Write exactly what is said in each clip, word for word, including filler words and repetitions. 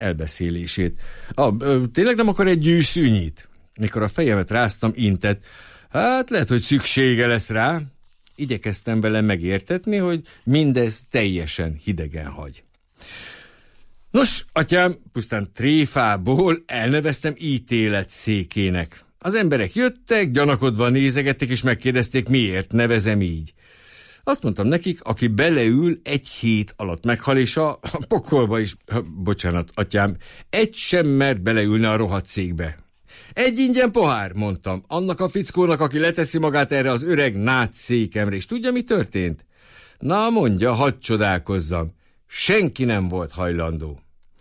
elbeszélését. Ah, tényleg nem akar egy gyűszűnyit? Mikor a fejemet ráztam, intett. Hát lehet, hogy szüksége lesz rá. Igyekeztem vele megértetni, hogy mindez teljesen hidegen hagy. Nos, atyám, pusztán tréfából elneveztem ítéletszékének. Az emberek jöttek, gyanakodva nézegették, és megkérdezték, miért nevezem így. Azt mondtam nekik, aki beleül, egy hét alatt meghal, és a, a pokolba is, bocsánat, atyám, egy sem mert beleülne a rohadt székbe. Egy ingyen pohár, mondtam, annak a fickónak, aki leteszi magát erre az öreg nád székemre, és tudja, mi történt? Na, mondja, hadd csodálkozzam. Senki nem volt hajlandó.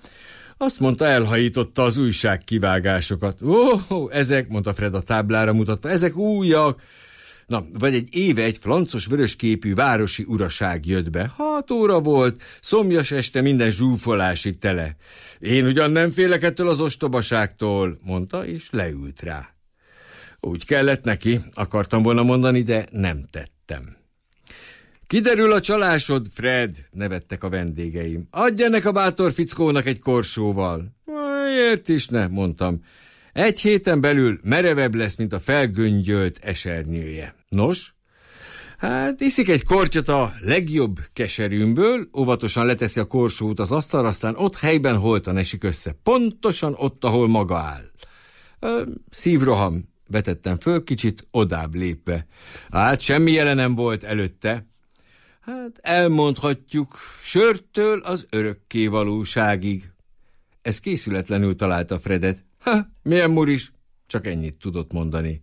Azt mondta, elhajította az újságkivágásokat. Ó, oh, ezek, mondta Fred a táblára mutatva, ezek újak. Na, vagy egy éve egy flancos vörösképű városi uraság jött be. Hat óra volt, szomjas este, minden zsúfolásig tele. Én ugyan nem félek ettől az ostobaságtól, mondta, és leült rá. Úgy kellett neki, akartam volna mondani, de nem tettem. Kiderül a csalásod, Fred, nevettek a vendégeim. Adj ennek a bátor fickónak egy korsóval. Miért is ne, mondtam. Egy héten belül merevebb lesz, mint a felgöngyölt esernyője. Nos? Hát iszik egy kortyot a legjobb keserűmből, óvatosan leteszi a korsót az asztalra, aztán ott helyben holtan esik össze. Pontosan ott, ahol maga áll. Szívroham, vetettem föl kicsit, odább lépve. Hát semmi jele nem volt előtte. Hát elmondhatjuk, sörtől az örökké valóságig. Ez készületlenül találta Fredet. Ha, milyen muris? Csak ennyit tudott mondani.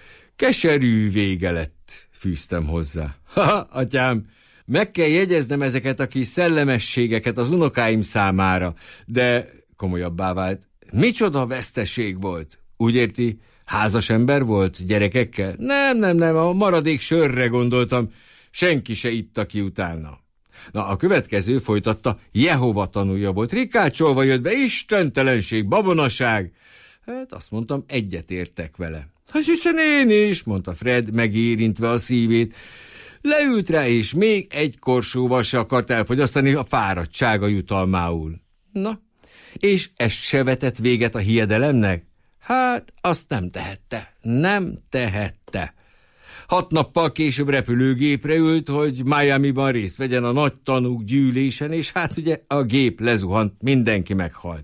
Keserű vége lett, fűztem hozzá. Ha, atyám, meg kell jegyeznem ezeket a kis szellemességeket az unokáim számára, de komolyabbá vált. Micsoda veszteség volt? Úgy érti, házas ember volt, gyerekekkel? Nem, nem, nem, a maradék sörre gondoltam. Senki se itta ki utána. Na, a következő, folytatta, Jehova tanúja volt. Rikácsolva jött be, istentelenség, babonaság. Hát azt mondtam, egyetértek vele. Hát hiszen én is, mondta Fred, megérintve a szívét. Leült rá, és még egy korsóval se akart elfogyasztani a fáradtsága jutalmául. Na, és ez se vetett véget a hiedelemnek? Hát, azt nem tehette, nem tehette. Hat nappal később repülőgépre ült, hogy Miamiban részt vegyen a nagy tanúk gyűlésen, és hát ugye a gép lezuhant, mindenki meghalt.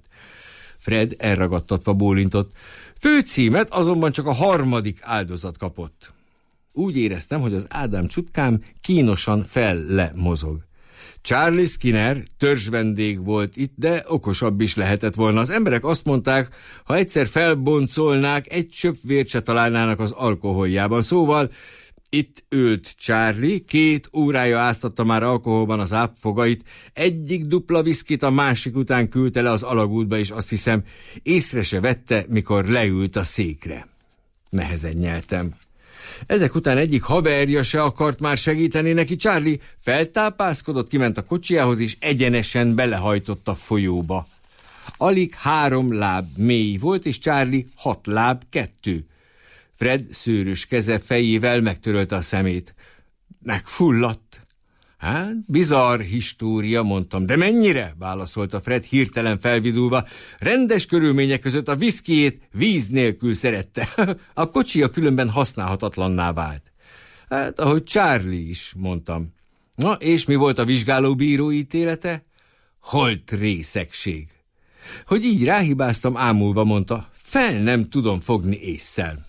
Fred elragadtatva bólintott. Főcímet azonban csak a harmadik áldozat kapott. Úgy éreztem, hogy az Ádám csutkám kínosan fel-le mozog. Charlie Skinner törzsvendég volt itt, de okosabb is lehetett volna. Az emberek azt mondták, ha egyszer felboncolnák, egy csöpp vért se találnának az alkoholjában. Szóval itt ült Charlie, két órája áztatta már alkoholban az ápfogait, egyik dupla viszkit a másik után küldte le az alagútba, és azt hiszem észre se vette, mikor leült a székre. Nehezen nyeltem. Ezek után egyik haverja se akart már segíteni neki. Charlie feltápászkodott, kiment a kocsiához, és egyenesen belehajtott a folyóba. Alig három láb mély volt, és Charlie hat láb kettő. Fred szőrös keze fejével megtörölte a szemét. Megfulladt. Hát, bizarr história, mondtam. De mennyire? Válaszolta Fred hirtelen felvidulva. Rendes körülmények között a viszkijét víz nélkül szerette. A kocsia különben használhatatlanná vált. Hát, ahogy Charlie is, mondtam. Na, és mi volt a vizsgálóbíró ítélete? Holt részegség. Hogy így ráhibáztam, ámulva mondta, fel nem tudom fogni ésszel.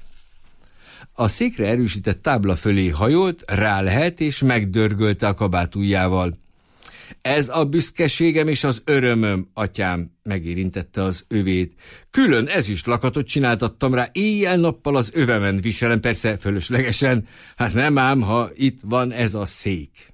A székre erősített tábla fölé hajolt, rálehelt, és megdörgölte a kabátujjával. Ez a büszkeségem és az örömöm, atyám, megérintette az övét. Külön ezüst lakatot csináltattam rá, éjjel-nappal az övemen viselem, persze fölöslegesen. Hát nem ám, ha itt van ez a szék.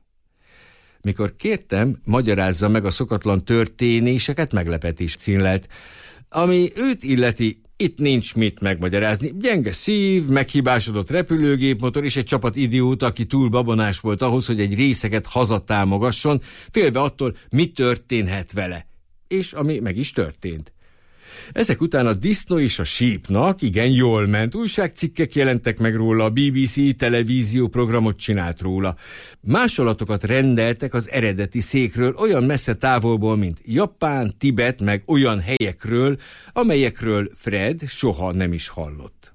Mikor kértem, magyarázza meg a szokatlan történéseket, meglepetés színlelt. Ami őt illeti, itt nincs mit megmagyarázni. Gyenge szív, meghibásodott repülőgépmotor és egy csapat idióta, aki túl babonás volt ahhoz, hogy egy részeget hazatámogasson, félve attól, mi történhet vele. És ami meg is történt. Ezek után a disznó és a sípnak igen jól ment, újságcikkek jelentek meg róla, a bé bé cé televízió programot csinált róla. Másolatokat rendeltek az eredeti székről olyan messze távolból, mint Japán, Tibet, meg olyan helyekről, amelyekről Fred soha nem is hallott.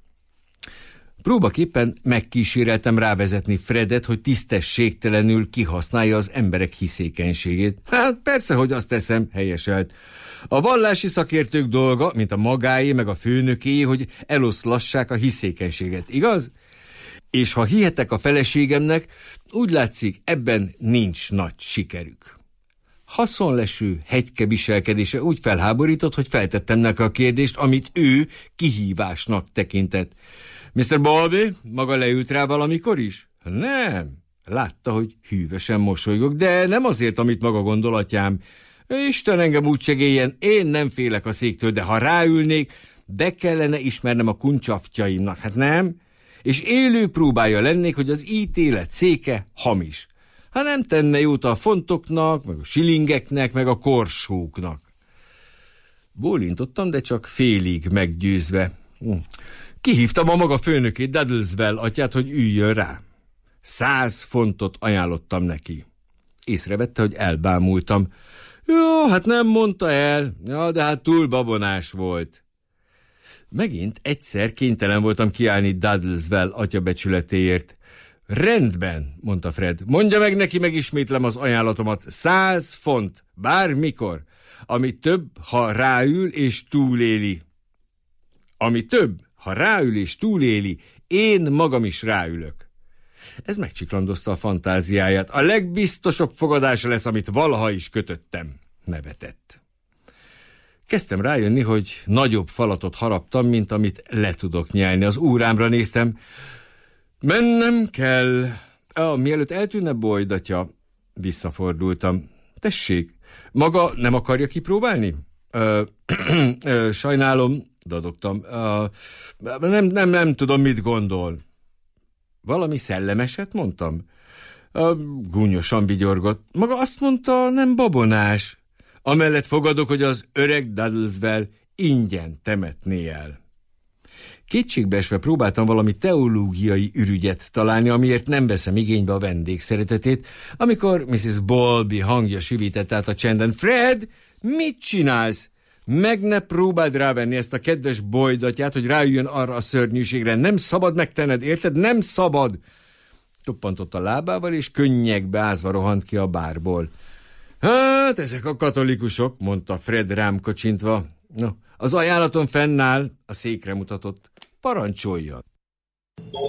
Próbaképpen megkíséreltem rávezetni Fredet, hogy tisztességtelenül kihasználja az emberek hiszékenységét. Hát persze, hogy azt teszem, helyeselt. A vallási szakértők dolga, mint a magáé meg a főnöké, hogy eloszlassák a hiszékenységet, igaz? És ha hihetek a feleségemnek, úgy látszik, ebben nincs nagy sikerük. Haszonleső hegyke viselkedése úgy felháborított, hogy feltettem neki a kérdést, amit ő kihívásnak tekintett. miszter Bowlby, maga leült rá valamikor is? Nem. Látta, hogy hűvösen mosolygok, de nem azért, amit maga gondol, atyám. Isten engem úgy segéljen, én nem félek a széktől, de ha ráülnék, be kellene ismernem a kuncsaftjaimnak, hát nem? És élő próbája lennék, hogy az ítélet széke hamis. Ha nem tenne jót a fontoknak, meg a silingeknek, meg a korsóknak. Bólintottam, de csak félig meggyőzve. Kihívtam a maga főnökét, Duddleswell atyát, hogy üljön rá. Száz fontot ajánlottam neki. Észrevette, hogy elbámultam. Jó, hát nem mondta el, ja, de hát túl babonás volt. Megint egyszer kénytelen voltam kiállni Duddleswell atya becsületéért. Rendben, mondta Fred, mondja meg neki, megismétlem az ajánlatomat. Száz font, bármikor, ami több, ha ráül és túléli. Ami több, ha ráül és túléli, én magam is ráülök. Ez megcsiklandozta a fantáziáját. A legbiztosabb fogadása lesz, amit valaha is kötöttem. Nevetett. Kezdtem rájönni, hogy nagyobb falatot haraptam, mint amit le tudok nyelni. Az órámra néztem. Mennem kell. Ah, mielőtt eltűnne Boyd atya, visszafordultam. Tessék, maga nem akarja kipróbálni? Ö, ö, sajnálom, dadogtam. Ö, nem, nem, nem tudom, mit gondol. Valami szellemeset mondtam? Ö, gúnyosan vigyorgott. Maga azt mondta, nem babonás. Amellett fogadok, hogy az öreg Duddleswell ingyen temetné el. Kétségbeesve próbáltam valami teológiai ürügyet találni, amiért nem veszem igénybe a vendég szeretetét, amikor missziz Bowlby hangja süvített át a csenden. Fred, mit csinálsz? Meg ne próbáld rávenni ezt a kedves Boyd atyát, hogy ráüljön arra a szörnyűségre. Nem szabad megtenned, érted? Nem szabad! Toppantott a lábával, és könnyekbe ázva rohant ki a bárból. Hát, ezek a katolikusok, mondta Fred rám kocsintva. No, az ajánlaton fennáll, a székre mutatott. Parancsoljon!